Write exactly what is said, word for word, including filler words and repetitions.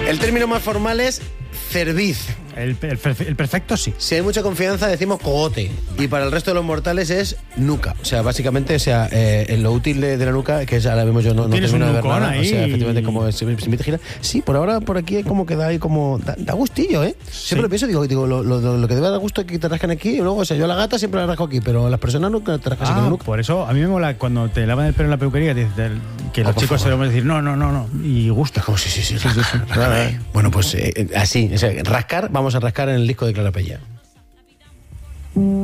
El término más formal es cerviz. El, el, el perfecto sí. Si hay mucha confianza decimos cogote. Y para el resto de los mortales es nuca. O sea, básicamente, o sea, eh, en lo útil de, de la nuca, que es ahora mismo yo no, no termino de ver nada. Ahí. O sea, efectivamente, como se me gira. Sí, por ahora por aquí como que da ahí como. Da, da gustillo, ¿eh? Sí. Siempre lo pienso, digo, digo lo, lo, lo que debe dar gusto es que te rascan aquí. Y luego, o sea, yo a la gata siempre la rasco aquí, pero las personas nunca te rascan ah, así con la nuca. Por eso, a mí me mola cuando te lavan el pelo en la peluquería, que, que los oh, chicos se lo van a decir, no, no, no, no. Y gusta. Como sí, sí, sí. sí, sí, sí. Bueno, pues eh, así, o sea, rascar, vamos a rascar en el disco de Clara Pella.